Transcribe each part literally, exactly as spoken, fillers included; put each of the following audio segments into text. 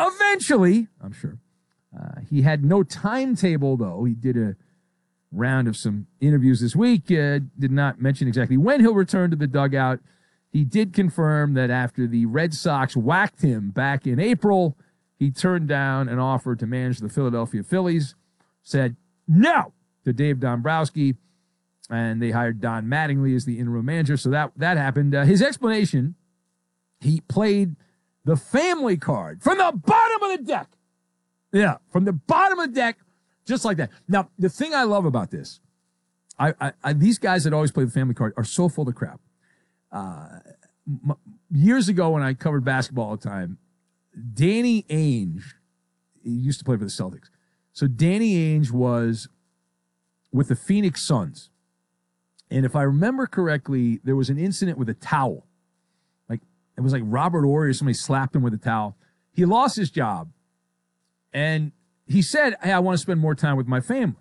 eventually, I'm sure. Uh, he had no timetable, though. He did a round of some interviews this week, uh, did not mention exactly when he'll return to the dugout. He did confirm that after the Red Sox whacked him back in April, he turned down an offer to manage the Philadelphia Phillies, said no to Dave Dombrowski, and they hired Don Mattingly as the interim manager, so that, that happened. Uh, his explanation, he played the family card from the bottom of the deck. Yeah, from the bottom of the deck, just like that. Now, the thing I love about this, I, I, I these guys that always play the family card are so full of crap. Uh, m- years ago when I covered basketball all the time, Danny Ainge, he used to play for the Celtics. So Danny Ainge was with the Phoenix Suns. And if I remember correctly, there was an incident with a towel. Like, it was like Robert Horry or somebody slapped him with a towel. He lost his job. And he said, hey, I want to spend more time with my family.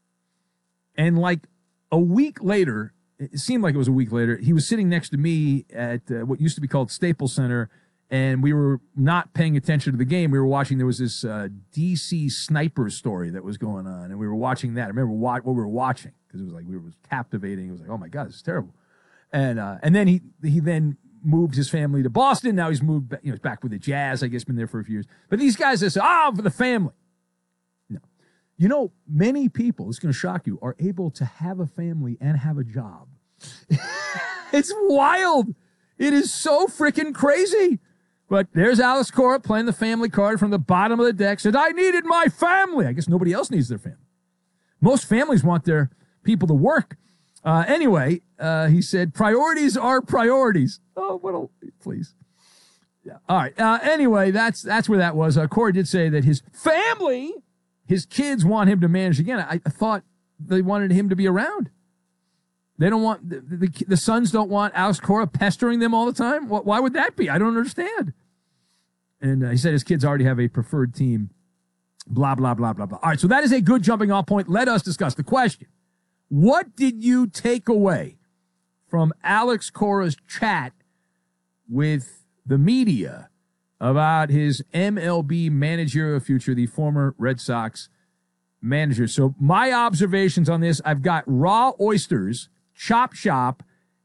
And like a week later, it seemed like it was a week later, he was sitting next to me at uh, what used to be called Staples Center, and we were not paying attention to the game. We were watching, there was this uh, D C sniper story that was going on, and we were watching that. I remember what, what we were watching, because it was like, we were, it was captivating. It was like, oh my God, this is terrible. And uh, and then he he then moved his family to Boston. Now he's moved, you know, he's back with the Jazz, I guess, been there for a few years. But these guys that say, ah, oh, for the family. No. You know, many people, it's going to shock you, are able to have a family and have a job. It's wild. It is so freaking crazy. But there's Alex Cora playing the family card from the bottom of the deck. Said, I needed my family. I guess nobody else needs their family. Most families want their people to work. Uh, anyway, uh, he said, priorities are priorities. Oh, what a, please. Yeah. All right. Uh, anyway, that's that's where that was. Uh, Cora did say that his family, his kids want him to manage again. I, I thought they wanted him to be around. They don't want, the, the, the Suns don't want Alex Cora pestering them all the time. Why would that be? I don't understand. And uh, he said his kids already have a preferred team. Blah, blah, blah, blah, blah. All right, so that is a good jumping off point. Let us discuss the question. What did you take away from Alex Cora's chat with the media about his M L B managerial future, the former Red Sox manager? So my observations on this, I've got raw oysters, Chop Shop,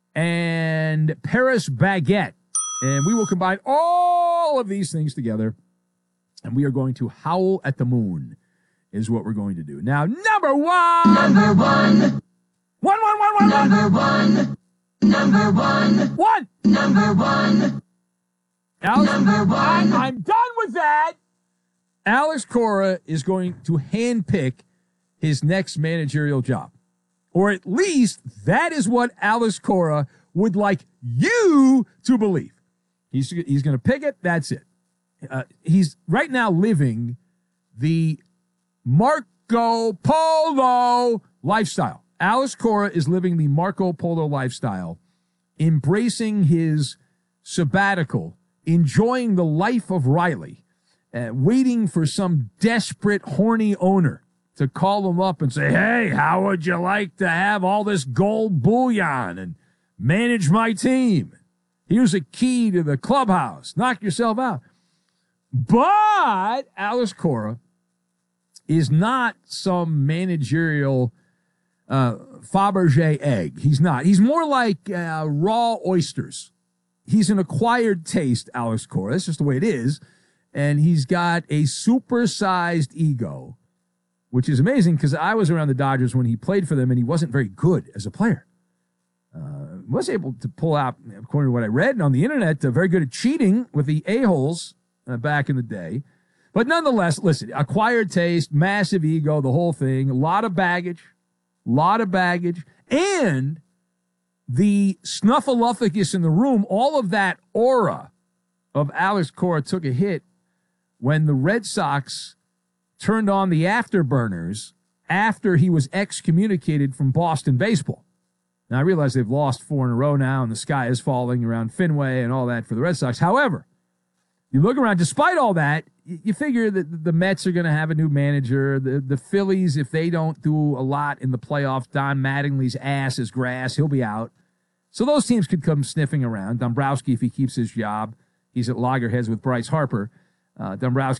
and Paris Baguette. And we will combine all of these things together, and we are going to howl at the moon, is what we're going to do. Now, number one. Number one. One, one, one, one, one. Number one. Number one. One. Number one. Alex, Number one. I'm, I'm done with that. Alex Cora is going to handpick his next managerial job. Or at least that is what Alex Cora would like you to believe. He's, he's going to pick it. That's it. Uh, he's right now living the Marco Polo lifestyle. Alex Cora is living the Marco Polo lifestyle, embracing his sabbatical, enjoying the life of Riley, uh, waiting for some desperate, horny owner to call him up and say, hey, how would you like to have all this gold bullion and manage my team? Here's a key to the clubhouse. Knock yourself out. But Alex Cora is not some managerial uh, Fabergé egg. He's not. He's more like uh, raw oysters. He's an acquired taste, Alex Cora. That's just the way it is. And he's got a supersized ego, which is amazing because I was around the Dodgers when he played for them, and he wasn't very good as a player. Uh, was able to pull out, according to what I read and on the internet, uh, very good at cheating with the a-holes uh, back in the day. But nonetheless, listen, acquired taste, massive ego, the whole thing, a lot of baggage, a lot of baggage, and the snuffleupagus in the room, all of that aura of Alex Cora took a hit when the Red Sox turned on the afterburners after he was excommunicated from Boston baseball. Now, I realize they've lost four in a row now, and the sky is falling around Fenway and all that for the Red Sox. However, you look around, despite all that, you figure that the Mets are going to have a new manager. The, the Phillies, if they don't do a lot in the playoffs, Don Mattingly's ass is grass. He'll be out. So those teams could come sniffing around. Dombrowski, if he keeps his job, he's at loggerheads with Bryce Harper. Uh, Dombrowski